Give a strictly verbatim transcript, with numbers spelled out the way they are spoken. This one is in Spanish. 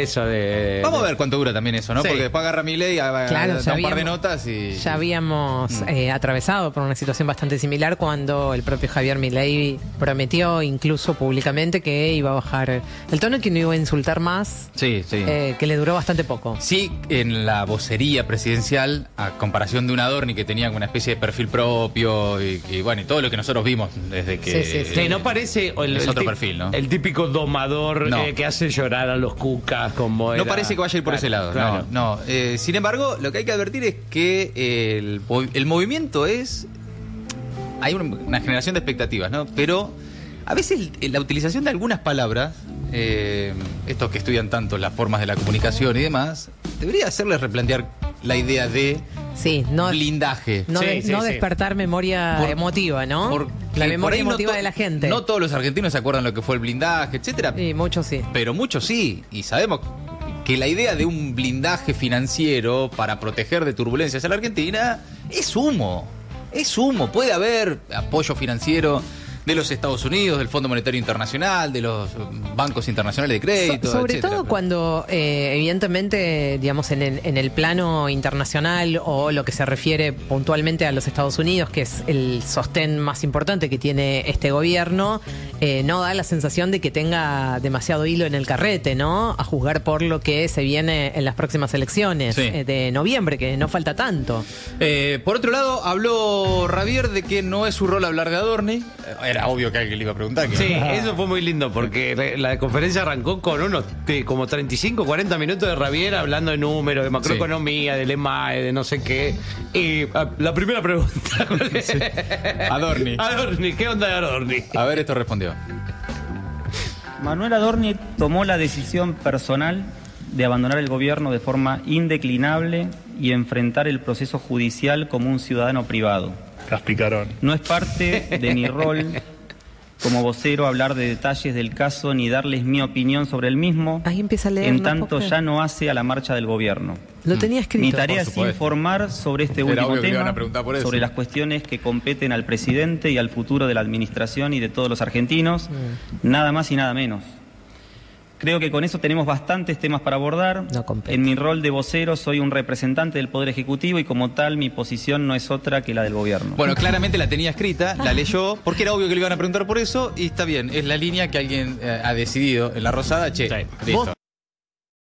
eso de... Vamos a ver cuánto dura también eso, ¿no? Sí. Porque después agarra Milei, Claro, da ya un par de habíamos- notas y... Ya habíamos Mm. eh, atravesado por una situación bastante similar cuando el propio Javier Milei prometió incluso públicamente que iba a bajar el tono y que no iba a insultar más, Sí, sí. eh, que le duró bastante poco. Sí, en la vocería presidencial, a comparación de un Adorni que tenía una especie de perfil propio y, y bueno, y todo lo que nosotros vimos desde que... Sí, sí, sí. Sí, no parece el, Es el otro tip- perfil, ¿no? El típico domador No. eh, que hace llorar a los cucas como No era. parece que vaya a ir por Claro, ese lado. claro. No, no. Eh, sin embargo, lo que hay que advertir es que el, mov- el movimiento es... Hay una, una generación de expectativas, ¿no? Pero a veces la utilización de algunas palabras, eh, estos que estudian tanto las formas de la comunicación y demás, debería hacerles replantear la idea de Sí, no, blindaje. no, Sí, de- sí, no sí. despertar memoria Por- emotiva, ¿no? Porque La por memoria ahí no emotiva to- de la gente. No todos los argentinos se acuerdan lo que fue el blindaje, etcétera. Sí, muchos sí. Pero muchos sí, y sabemos que la idea de un blindaje financiero para proteger de turbulencias a la Argentina es humo, es humo. Puede haber apoyo financiero de los Estados Unidos, del Fondo Monetario Internacional, de los bancos internacionales de crédito, So- sobre etcétera. todo cuando, eh, evidentemente, digamos, en el, en el plano internacional o lo que se refiere puntualmente a los Estados Unidos, que es el sostén más importante que tiene este gobierno, eh, no da la sensación de que tenga demasiado hilo en el carrete, ¿no? A juzgar por lo que se viene en las próximas elecciones Sí. eh, de noviembre, que no falta tanto. Eh, por otro lado, habló Javier de que no es su rol hablar de Adorni. Era obvio que alguien le iba a preguntar. Que... Sí, eso fue muy lindo porque la, la conferencia arrancó con unos que, como treinta y cinco, cuarenta minutos de Javier hablando de números, de macroeconomía, del EMAE, de no sé qué. Y ah, la primera pregunta. ¿cuál es? Adorni. Adorni, ¿qué onda de Adorni? A ver, esto respondió. Manuel Adorni tomó la decisión personal de abandonar el gobierno de forma indeclinable y enfrentar el proceso judicial como un ciudadano privado. Las picaron. No es parte de mi rol como vocero hablar de detalles del caso ni darles mi opinión sobre el mismo, Ahí empieza a leer. en ¿no? tanto Porque ya no hace a la marcha del gobierno. Lo tenía escrito. Mi tarea por es supuesto. informar sobre este Era último obvio que le iban tema, a preguntar por eso. sobre las cuestiones que competen al presidente y al futuro de la administración y de todos los argentinos, Mm. nada más y nada menos. Creo que con eso tenemos bastantes temas para abordar. No compete. En mi rol de vocero soy un representante del Poder Ejecutivo y como tal mi posición no es otra que la del gobierno. Bueno, claramente la tenía escrita, la leyó, porque era obvio que le iban a preguntar por eso, y está bien, es la línea que alguien eh, ha decidido en la Rosada, che, Sí. listo. Vos